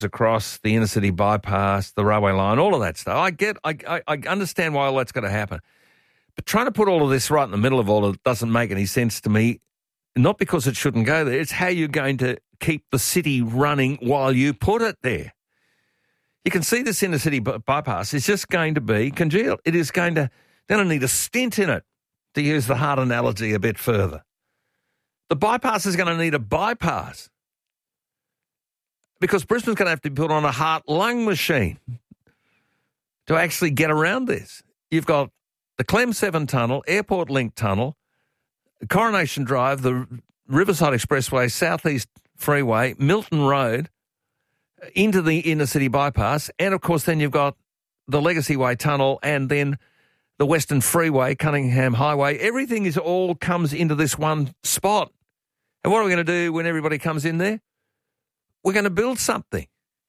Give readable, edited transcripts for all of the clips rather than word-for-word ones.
across the inner city bypass, the railway line, all of that stuff. I understand why all that's going to happen. But trying to put all of this right in the middle of all of it doesn't make any sense to me, not because it shouldn't go there. It's how you're going to keep the city running while you put it there. You can see this inner city bypass is just going to be congealed. It is going to need a stint in it, to use the heart analogy a bit further. The bypass is going to need a bypass because Brisbane's going to have to put on a heart-lung machine to actually get around this. You've got the Clem 7 Tunnel, Airport Link Tunnel, Coronation Drive, the Riverside Expressway, Southeast Freeway, Milton Road, into the inner city bypass, and of course then you've got the Legacy Way Tunnel and then the Western Freeway, Cunningham Highway. Everything is all comes into this one spot. And what are we going to do when everybody comes in there? We're going to build something.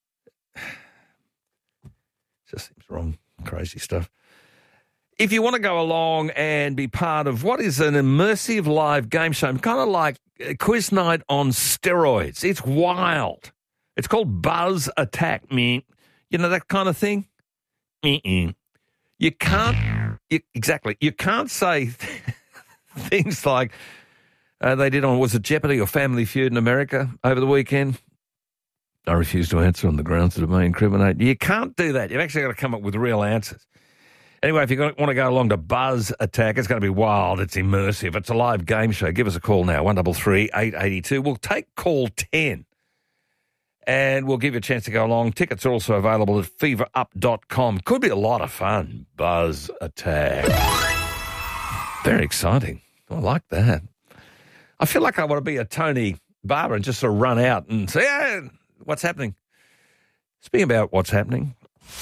Just seems wrong. Crazy stuff. If you want to go along and be part of what is an immersive live game show, kind of like a quiz night on steroids. It's wild. It's called Buzz Attack, me. You know, that kind of thing? You can't, you can't say things like they did on, was it Jeopardy or Family Feud in America over the weekend? I refuse to answer on the grounds that it may incriminate. You can't do that. You've actually got to come up with real answers. Anyway, if you want to go along to Buzz Attack, it's going to be wild. It's immersive. It's a live game show. Give us a call now, 133 882. We'll take call 10. And we'll give you a chance to go along. Tickets are also available at feverup.com. Could be a lot of fun. Buzz Attack. Very exciting. I like that. I feel like I want to be a Tony Barber and just sort of run out and say, hey, what's happening? Speaking about what's happening.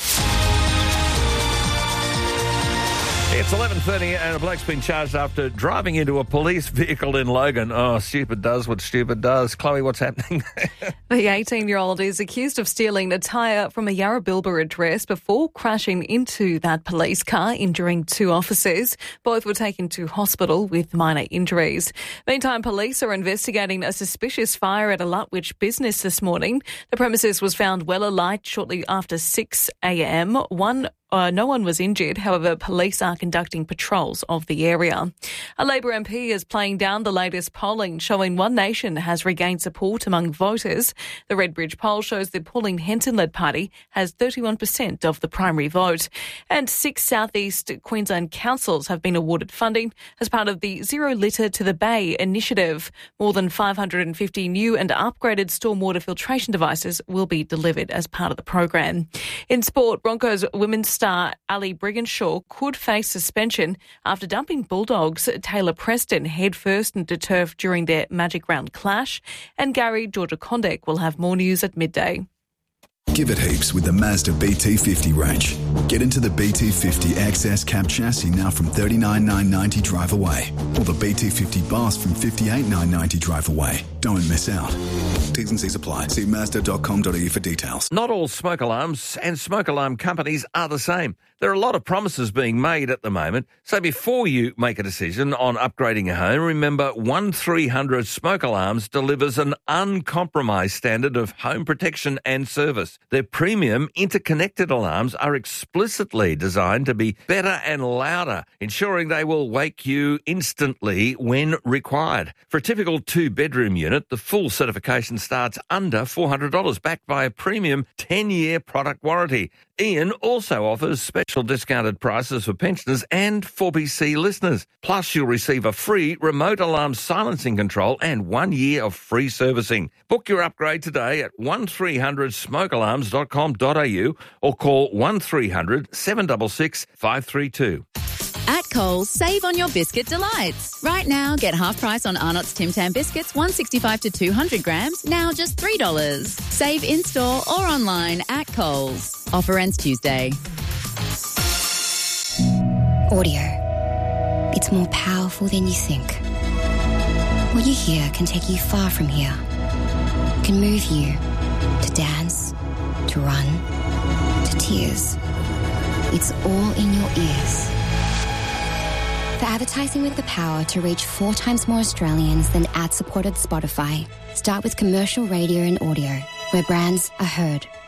It's 11:30 and a bloke's been charged after driving into a police vehicle in Logan. Oh, stupid does what stupid does. Chloe, what's happening? The 18-year-old is accused of stealing a tyre from a Yarrabilba address before crashing into that police car, injuring 2 officers. Both were taken to hospital with minor injuries. Meantime, police are investigating a suspicious fire at a Lutwyche business this morning. The premises was found well alight shortly after 6 a.m. No one was injured. However, police are conducting patrols of the area. A Labor MP is playing down the latest polling, showing One Nation has regained support among voters. The Redbridge poll shows the Pauline Henson-led party has 31% of the primary vote. And 6 southeast Queensland councils have been awarded funding as part of the Zero Litter to the Bay initiative. More than 550 new and upgraded stormwater filtration devices will be delivered as part of the program. In sport, Broncos women's star Ali Brigginshaw could face suspension after dumping Bulldogs Taylor Preston headfirst into turf during their Magic Round clash. And Gary Georgia-Condek will have more news at midday. Give it heaps with the Mazda BT50 range. Get into the BT50 XS cab chassis now from $39,990 drive away. Or the BT50 Boss from $58,990 drive away. Don't miss out. T's and C's apply. See Mazda.com.au for details. Not all smoke alarms and smoke alarm companies are the same. There are a lot of promises being made at the moment. So before you make a decision on upgrading your home, remember 1300 Smoke Alarms delivers an uncompromised standard of home protection and service. Their premium interconnected alarms are explicitly designed to be better and louder, ensuring they will wake you instantly when required. For a typical 2-bedroom unit, the full certification starts under $400, backed by a premium 10-year product warranty. Ian also offers special discounted prices for pensioners and 4BC listeners. Plus, you'll receive a free remote alarm silencing control and 1 year of free servicing. Book your upgrade today at 1300smokealarms.com.au or call 1300 766 532. At Coles, save on your biscuit delights. Right now, get half price on Arnott's Tim Tam biscuits, 165 to 200 grams, now just $3. Save in-store or online at Coles. Offer ends Tuesday. Audio. It's more powerful than you think. What you hear can take you far from here. It can move you to dance, to run, to tears. It's all in your ears. For advertising with the power to reach 4 times more Australians than ad-supported Spotify, start with commercial radio and audio. where brands are heard.